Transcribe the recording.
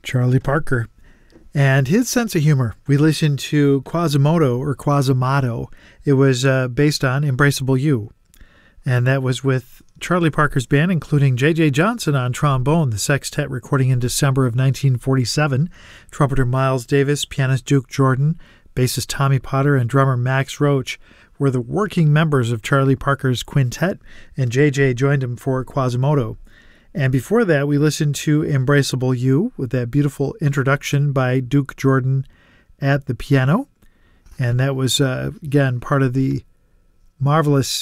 Charlie Parker. And his sense of humor. We listened to Quasimodo or Quasimodo. It was based on Embraceable You. And that was with Charlie Parker's band, including J.J. Johnson on trombone, the sextet recording in December of 1947, trumpeter Miles Davis, pianist Duke Jordan, bassist Tommy Potter, and drummer Max Roach were the working members of Charlie Parker's quintet, and J.J. joined him for Quasimodo. And before that, we listened to Embraceable You with that beautiful introduction by Duke Jordan at the piano. And that was, again, part of the marvelous